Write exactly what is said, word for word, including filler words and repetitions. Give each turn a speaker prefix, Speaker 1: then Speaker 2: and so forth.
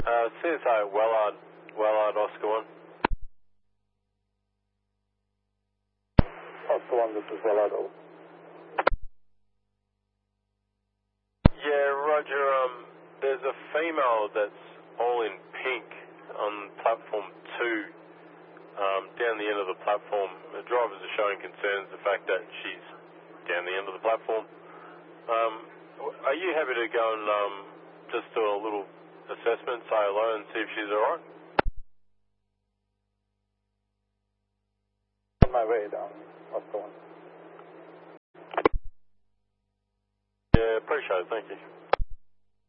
Speaker 1: Uh, C S A Wellard, Wellard, Oscar one.
Speaker 2: Oscar one, this is Wellard.
Speaker 1: Yeah, Roger, um, there's a female that's all in pink on platform two, um, down the end of the platform. The drivers are showing concerns the fact that she's down the end of the platform. Um, are you happy to go and um, just do a little assessment, say hello and see if she's alright?
Speaker 2: On my way down, Oscar one.
Speaker 1: Yeah, appreciate it, thank you.